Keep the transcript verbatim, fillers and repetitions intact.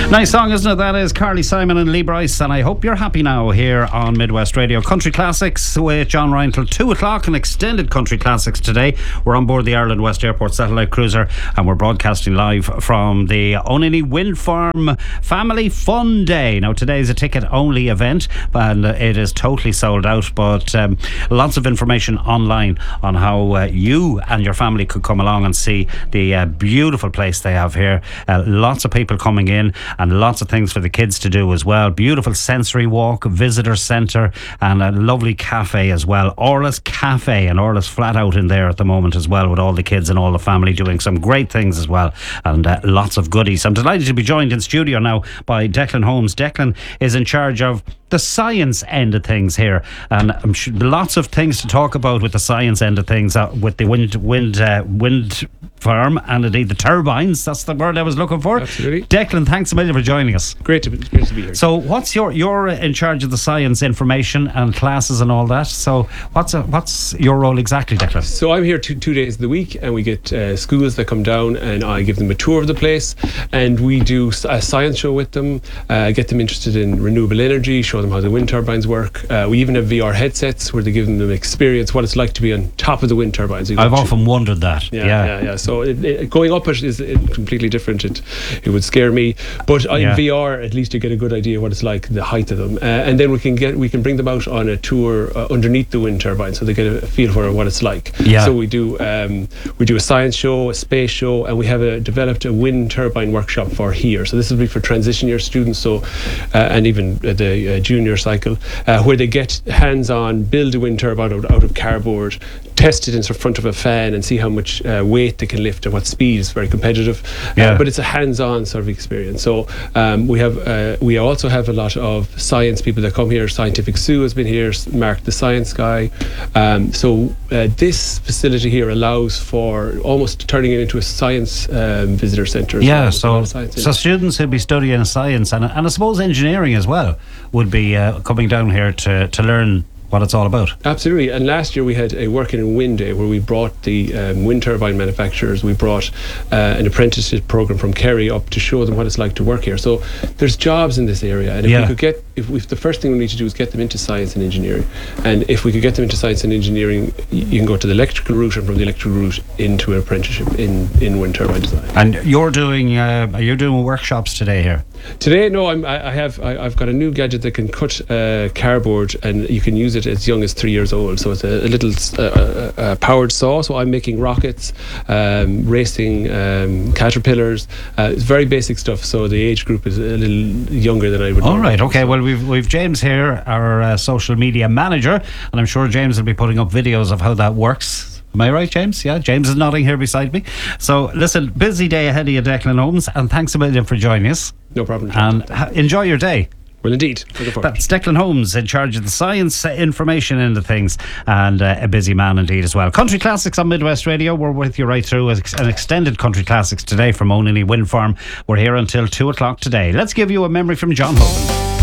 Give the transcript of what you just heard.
Nice song, isn't it? That is Carly Simon and Lee Bryce, and I hope you're happy now here on Midwest Radio. Country Classics with John Ryan till two o'clock, and extended Country Classics today. We're on board the Ireland West Airport satellite cruiser, and we're broadcasting live from the Onini Wind Farm Family Fun Day. Now, today's a ticket-only event, and it is totally sold out, but um, lots of information online on how uh, you and your family could come along and see the uh, beautiful place they have here. Uh, lots of people coming in, and lots of things for the kids to do as well. Beautiful sensory walk, visitor centre, and a lovely cafe as well. Orla's Cafe, and Orla's flat out in there at the moment as well, with all the kids and all the family doing some great things as well, and uh, lots of goodies. I'm delighted to be joined in studio now by Declan Holmes. Declan is in charge of the science end of things here, and I'm sure lots of things to talk about with the science end of things, uh, with the wind wind uh, wind farm, and indeed the turbines. That's the word I was looking for. Absolutely. Declan, thanks a million for joining us. Great to be, great to be here. So what's your you're in charge of the science information and classes and all that, so what's a, what's your role exactly, Declan? So I'm here two, two days of the week, and we get uh, schools that come down, and I give them a tour of the place, and we do a science show with them, uh, get them interested in renewable energy, show them how the wind turbines work. Uh, we even have V R headsets where they give them an experience what it's like to be on top of the wind turbines. I've often wondered that. Yeah, yeah, yeah. yeah. So it, it, going up it is it completely different. It it would scare me, but in yeah. V R at least you get a good idea what it's like, the height of them, uh, and then we can get we can bring them out on a tour uh, underneath the wind turbine, so they get a feel for what it's like. Yeah. So we do um, we do a science show, a space show, and we have a, developed a wind turbine workshop for here. So this will be for transition year students, so uh, and even uh, the uh, junior cycle, uh, where they get hands-on, build a wind turbine out, out of cardboard, test it in front of a fan, and see how much uh, weight they can lift and what speed. Is very competitive, yeah. uh, but it's a hands-on sort of experience. So um, we have uh, we also have a lot of science people that come here. Scientific Sue has been here, Mark the science guy. Um, so uh, this facility here allows for almost turning it into a science um, visitor centre. Yeah, well. so so students who'd be studying science and and I suppose engineering as well would be uh, coming down here to to learn what it's all about. Absolutely. And last year we had a Working in Wind Day where we brought the um, wind turbine manufacturers, we brought uh, an apprenticeship program from Kerry up to show them what it's like to work here. So there's jobs in this area, and if yeah. we could get if, if the first thing we need to do is get them into science and engineering, and if we could get them into science and engineering, you can go to the electrical route, and from the electrical route into an apprenticeship in, in wind turbine design. And you're doing uh, you're doing workshops today here? Today, no, I'm, I have I, I've got a new gadget that can cut uh, cardboard, and you can use it as young as three years old. So it's a, a little uh, uh, powered saw. So I'm making rockets, um, racing um, caterpillars. Uh, it's very basic stuff. So the age group is a little younger than I would. All right, okay. Well, we've we've James here, our uh, social media manager, and I'm sure James will be putting up videos of how that works. Am I right, James? Yeah, James is nodding here beside me. So listen, busy day ahead of you, Declan Holmes, and thanks a million for joining us. No problem. And ha- enjoy your day. Well, indeed. That's Declan Holmes, in charge of the science uh, information into things, and uh, a busy man indeed as well. Country Classics on Midwest Radio. We're with you right through an extended Country Classics today from Onini Wind Farm. We're here until two o'clock today. Let's give you a memory from John Hogan.